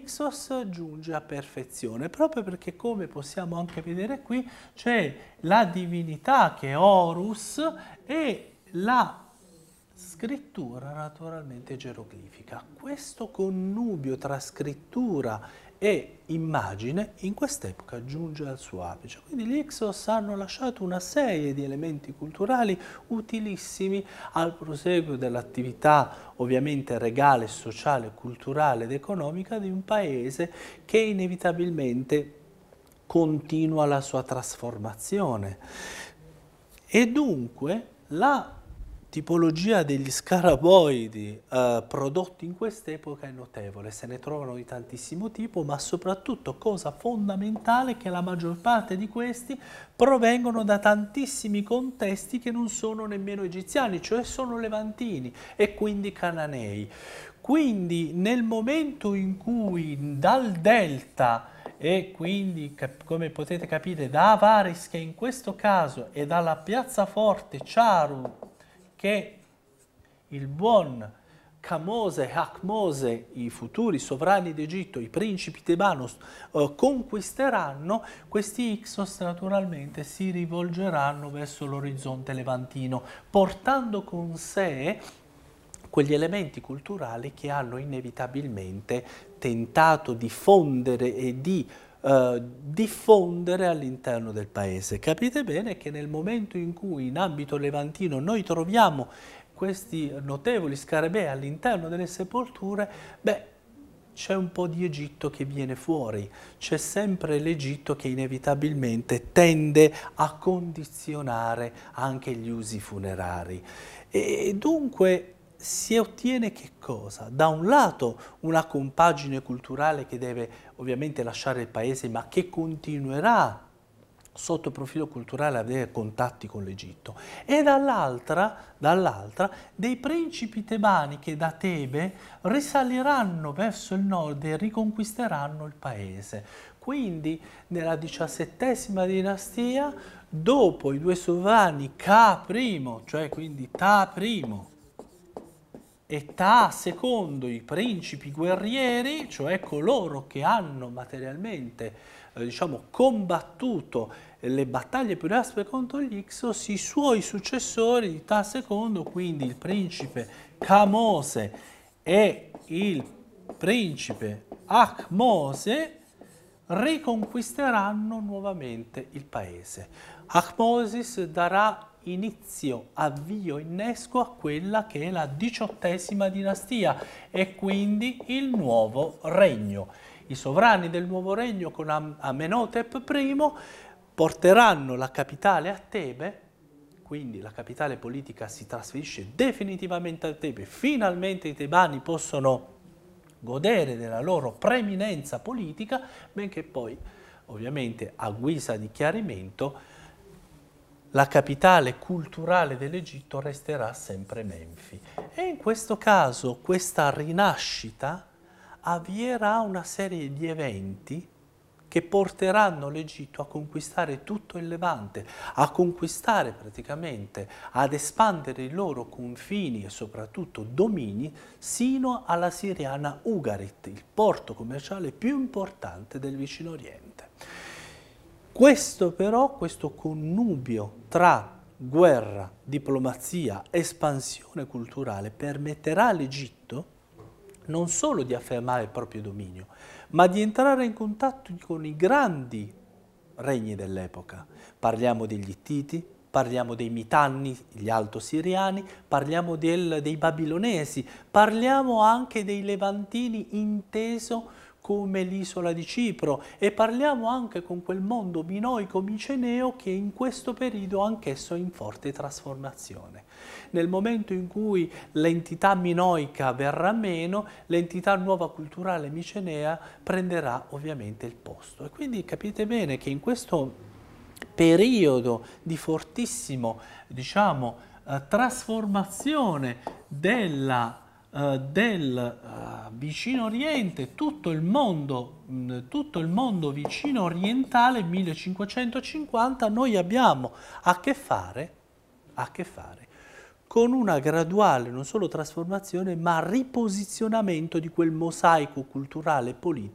l'Ixos giunge a perfezione, proprio perché, come possiamo anche vedere qui, c'è la divinità che è Horus e la scrittura naturalmente geroglifica. Questo connubio tra scrittura e immagine in quest'epoca giunge al suo apice. Quindi gli Ixos hanno lasciato una serie di elementi culturali utilissimi al proseguo dell'attività ovviamente regale, sociale, culturale ed economica di un paese che inevitabilmente continua la sua trasformazione. E dunque la tipologia degli scaraboidi prodotti in quest'epoca è notevole, se ne trovano di tantissimo tipo, ma soprattutto, cosa fondamentale, che la maggior parte di questi provengono da tantissimi contesti che non sono nemmeno egiziani, cioè sono levantini e quindi cananei. Quindi nel momento in cui dal delta e quindi, come potete capire, da Avaris, che in questo caso è dalla piazzaforte Charu che il buon Kamose e Ahmose, i futuri sovrani d'Egitto, i principi tebanos, conquisteranno, questi Ixos naturalmente si rivolgeranno verso l'orizzonte levantino, portando con sé quegli elementi culturali che hanno inevitabilmente tentato di fondere e di diffondere all'interno del paese. Capite bene che nel momento in cui in ambito levantino noi troviamo questi notevoli scarabei all'interno delle sepolture, c'è un po' di Egitto che viene fuori, c'è sempre l'Egitto che inevitabilmente tende a condizionare anche gli usi funerari. E dunque si ottiene che cosa? Da un lato una compagine culturale che deve ovviamente lasciare il paese, ma che continuerà sotto profilo culturale ad avere contatti con l'Egitto, e dall'altra dei principi tebani che da Tebe risaliranno verso il nord e riconquisteranno il paese. Quindi nella XVII dinastia, dopo i due sovrani Ka I, cioè quindi Ta I e Ta II, i principi guerrieri, cioè coloro che hanno materialmente combattuto le battaglie più aspre contro gli Ixos, i suoi successori di Ta II, quindi il principe Kamose e il principe Ahmose, riconquisteranno nuovamente il paese. Ahmosis darà avvio, innesco a quella che è la XVIII dinastia e quindi il nuovo regno. I sovrani del nuovo regno con Amenhotep I porteranno la capitale a Tebe, quindi la capitale politica si trasferisce definitivamente a Tebe, finalmente i tebani possono godere della loro preeminenza politica, benché poi ovviamente a guisa di chiarimento la capitale culturale dell'Egitto resterà sempre Menfi. E in questo caso questa rinascita avvierà una serie di eventi che porteranno l'Egitto a conquistare tutto il Levante, a conquistare praticamente, ad espandere i loro confini e soprattutto domini sino alla siriana Ugarit, il porto commerciale più importante del vicino Oriente. Questo però, questo connubio tra guerra, diplomazia, espansione culturale permetterà all'Egitto non solo di affermare il proprio dominio, ma di entrare in contatto con i grandi regni dell'epoca. Parliamo degli Ittiti, parliamo dei Mitanni, gli alto-siriani, parliamo dei babilonesi, parliamo anche dei levantini inteso come l'isola di Cipro, e parliamo anche con quel mondo minoico-miceneo che in questo periodo anch'esso è in forte trasformazione. Nel momento in cui l'entità minoica verrà meno, l'entità nuova culturale micenea prenderà ovviamente il posto. E quindi capite bene che in questo periodo di fortissimo, trasformazione del vicino Oriente, tutto il mondo vicino orientale, 1550, noi abbiamo a che fare con una graduale non solo trasformazione, ma riposizionamento di quel mosaico culturale e politico